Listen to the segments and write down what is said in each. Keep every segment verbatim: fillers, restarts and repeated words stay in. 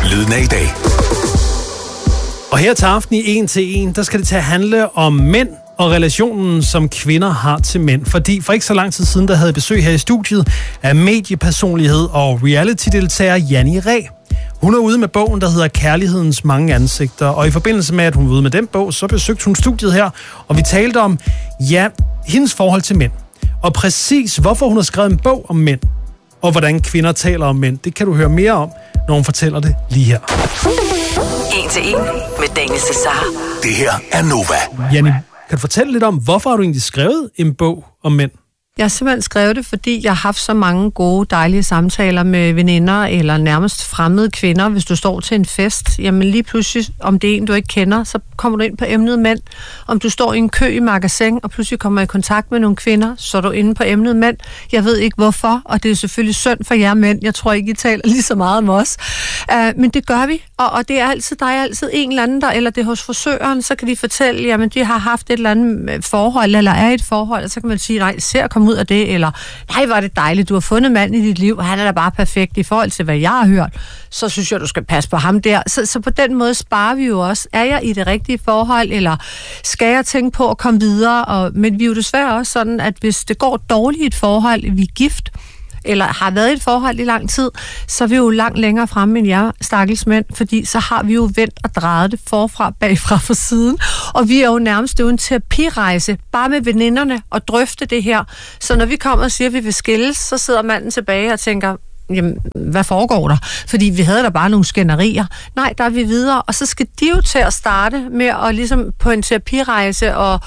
Lyden af i dag. Og her til aften i en til en, der skal det til at handle om mænd og relationen, som kvinder har til mænd. Fordi for ikke så lang tid siden, der havde jeg besøg her i studiet af mediepersonlighed og reality-deltager Janni Ræ. Hun er ude med bogen, der hedder Kærlighedens mange ansigter. Og i forbindelse med, at hun var ude med den bog, så besøgte hun studiet her. Og vi talte om, ja, hendes forhold til mænd. Og præcis hvorfor hun har skrevet en bog om mænd. Og hvordan kvinder taler om mænd. Det kan du høre mere om, når hun fortæller det lige her. En til en med Daniel Cesar. Det her er Nova. Janni, kan du fortælle lidt om, hvorfor har du egentlig skrevet en bog om mænd? Jeg har simpelthen skrevet det, fordi jeg har haft så mange gode, dejlige samtaler med veninder eller nærmest fremmede kvinder. Hvis du står til en fest, jamen lige pludselig, om det er en, du ikke kender, så kommer du ind på emnet mænd. Om du står i en kø i magasin, og pludselig kommer i kontakt med nogle kvinder, så er du inde på emnet mænd. Jeg ved ikke hvorfor, og det er selvfølgelig synd for jer mænd. Jeg tror ikke, I taler lige så meget om os. Uh, men det gør vi, og, og det er altid, der er altid en eller anden der, eller det er hos frisøren, så kan de fortælle, jamen de har haft et eller andet forhold, eller er i et forhold, og så kan man sige, nej, se at komme ud af det, eller nej, var det dejligt, du har fundet mand i dit liv, og han er da bare perfekt i forhold til, hvad jeg har hørt, så synes jeg, du skal passe på ham der. Så, så på den måde sparer vi jo også. Er jeg i det rigtige forhold, eller skal jeg tænke på at komme videre? Og, men vi er jo desværre også sådan, at hvis det går dårligt i et forhold, vi er gift, eller har været i et forhold i lang tid, så er vi jo langt længere fremme end jer, stakkels mænd, fordi så har vi jo vendt og drejet det forfra, bagfra, for siden. Og vi er jo nærmest jo en terapirejse, bare med veninderne, og drøfte det her. Så når vi kommer og siger, at vi vil skilles, så sidder manden tilbage og tænker, jamen, hvad foregår der? Fordi vi havde der bare nogle skænderier. Nej, der er vi videre, og så skal de jo til at starte med at ligesom på en terapirejse og...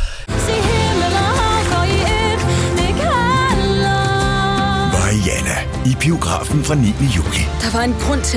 Mariana i biografen fra niende juli. Der var en grund til,